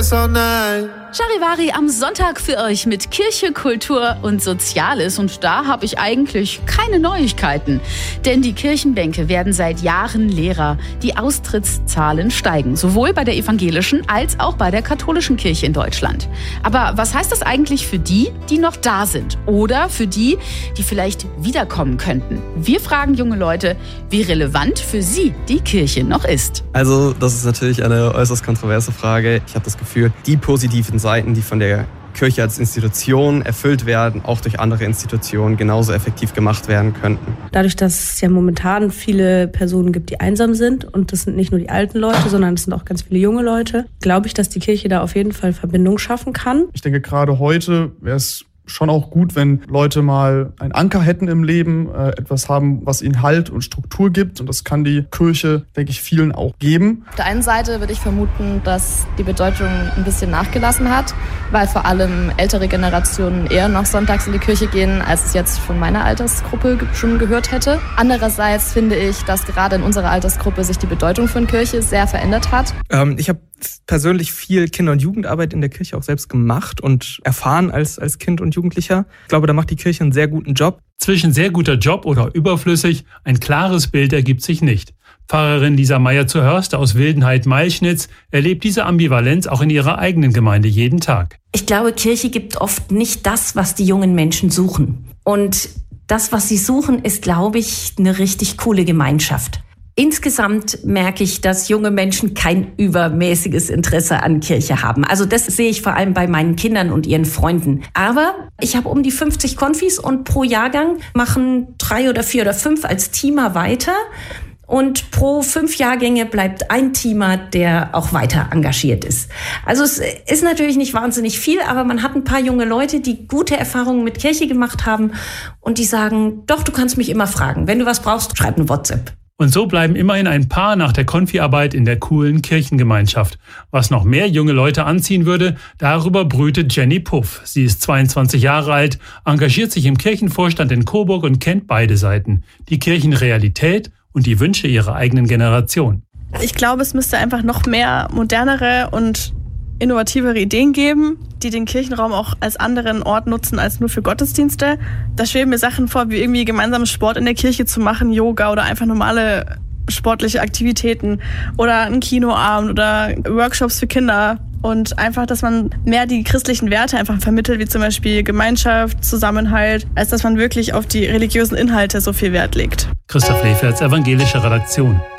this all night. Charivari am Sonntag für euch mit Kirche, Kultur und Soziales. Und da habe ich eigentlich keine Neuigkeiten. Denn die Kirchenbänke werden seit Jahren leerer. Die Austrittszahlen steigen, sowohl bei der evangelischen als auch bei der katholischen Kirche in Deutschland. Aber was heißt das eigentlich für die, die noch da sind? Oder für die, die vielleicht wiederkommen könnten? Wir fragen junge Leute, wie relevant für sie die Kirche noch ist. Also das ist natürlich eine äußerst kontroverse Frage. Ich habe das Gefühl, die positiven Seiten, die von der Kirche als Institution erfüllt werden, auch durch andere Institutionen genauso effektiv gemacht werden könnten. Dadurch, dass es ja momentan viele Personen gibt, die einsam sind, und das sind nicht nur die alten Leute, sondern es sind auch ganz viele junge Leute, glaube ich, dass die Kirche da auf jeden Fall Verbindung schaffen kann. Ich denke, gerade heute wäre es schon auch gut, wenn Leute mal einen Anker hätten im Leben, etwas haben, was ihnen Halt und Struktur gibt. Und das kann die Kirche, denke ich, vielen auch geben. Auf der einen Seite würde ich vermuten, dass die Bedeutung ein bisschen nachgelassen hat, weil vor allem ältere Generationen eher noch sonntags in die Kirche gehen, als es jetzt von meiner Altersgruppe schon gehört hätte. Andererseits finde ich, dass gerade in unserer Altersgruppe sich die Bedeutung von Kirche sehr verändert hat. Ich habe persönlich viel Kinder- und Jugendarbeit in der Kirche auch selbst gemacht und erfahren als Kind und Jugendlicher. Ich glaube, da macht die Kirche einen sehr guten Job. Zwischen sehr guter Job oder überflüssig, ein klares Bild ergibt sich nicht. Pfarrerin Lisa Meyer zu Hörste aus Wildenheit-Malschnitz erlebt diese Ambivalenz auch in ihrer eigenen Gemeinde jeden Tag. Ich glaube, Kirche gibt oft nicht das, was die jungen Menschen suchen. Und das, was sie suchen, ist, glaube ich, eine richtig coole Gemeinschaft. Insgesamt merke ich, dass junge Menschen kein übermäßiges Interesse an Kirche haben. Also das sehe ich vor allem bei meinen Kindern und ihren Freunden. Aber ich habe um die 50 Konfis und pro Jahrgang machen 3 oder 4 oder 5 als Teamer weiter. Und pro 5 Jahrgänge bleibt ein Teamer, der auch weiter engagiert ist. Also es ist natürlich nicht wahnsinnig viel, aber man hat ein paar junge Leute, die gute Erfahrungen mit Kirche gemacht haben und die sagen, doch, du kannst mich immer fragen. Wenn du was brauchst, schreib eine WhatsApp. Und so bleiben immerhin ein paar nach der Konfi-Arbeit in der coolen Kirchengemeinschaft. Was noch mehr junge Leute anziehen würde, darüber brütet Jenny Puff. Sie ist 22 Jahre alt, engagiert sich im Kirchenvorstand in Coburg und kennt beide Seiten. Die Kirchenrealität und die Wünsche ihrer eigenen Generation. Ich glaube, es müsste einfach noch mehr modernere und innovativere Ideen geben, die den Kirchenraum auch als anderen Ort nutzen als nur für Gottesdienste. Da schweben mir Sachen vor, wie irgendwie gemeinsamen Sport in der Kirche zu machen, Yoga oder einfach normale sportliche Aktivitäten oder einen Kinoabend oder Workshops für Kinder. Und einfach, dass man mehr die christlichen Werte einfach vermittelt, wie zum Beispiel Gemeinschaft, Zusammenhalt, als dass man wirklich auf die religiösen Inhalte so viel Wert legt. Christoph Leferts, evangelische Redaktion.